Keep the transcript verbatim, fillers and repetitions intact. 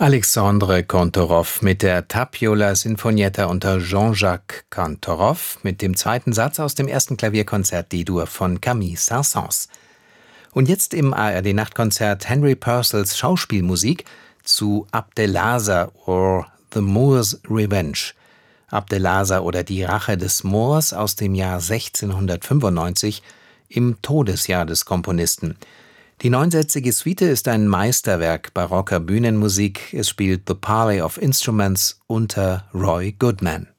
Alexandre Kantorov mit der Tapiola Sinfonietta unter Jean-Jacques Kantorov mit dem zweiten Satz aus dem ersten Klavierkonzert D-Dur von Camille Saint-Saëns. Und jetzt im A R D-Nachtkonzert Henry Purcells Schauspielmusik zu Abdelasa or The Moor's Revenge. Abdelasa oder Die Rache des Moors aus dem Jahr sechzehnhundertfünfundneunzig, im Todesjahr des Komponisten. Die neunsätzige Suite ist ein Meisterwerk barocker Bühnenmusik. Es spielt The Parley of Instruments unter Roy Goodman.